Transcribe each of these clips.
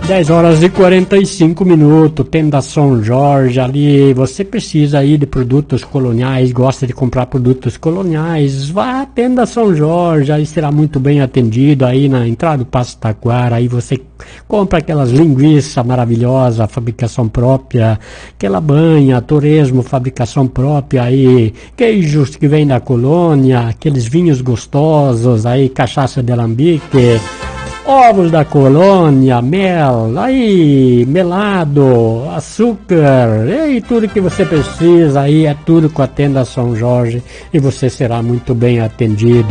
10 horas e 45 minutos, Tenda São Jorge ali, você precisa aí de produtos coloniais, gosta de comprar produtos coloniais, vá à Tenda São Jorge, aí será muito bem atendido aí na entrada do Passo Taquara, aí você compra aquelas linguiças maravilhosas, fabricação própria, aquela banha, torresmo, fabricação própria aí, queijos que vem da colônia, aqueles vinhos gostosos aí, cachaça de alambique, ovos da colônia, mel, aí, melado, açúcar, e tudo que você precisa aí, é tudo com a Tenda São Jorge e você será muito bem atendido.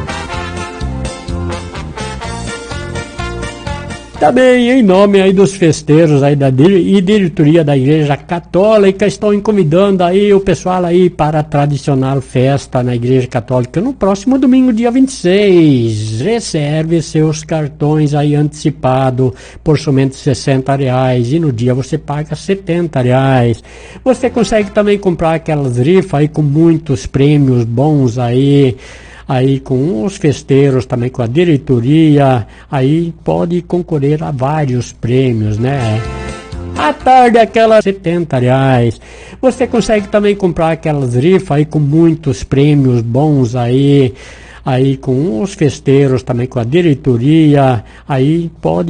Também em nome aí dos festeiros aí e diretoria da Igreja Católica estão convidando aí o pessoal aí para a tradicional festa na Igreja Católica no próximo domingo, dia 26. Reserve seus cartões aí antecipado por somente R$60 e no dia você paga R$70. Você consegue também comprar aquelas rifas aí com muitos prêmios bons aí com os festeiros, também com a diretoria, aí pode concorrer a vários prêmios, né? À tarde, aquelas R$70. Você consegue também comprar aquelas rifas aí com muitos prêmios bons aí com os festeiros, também com a diretoria, aí pode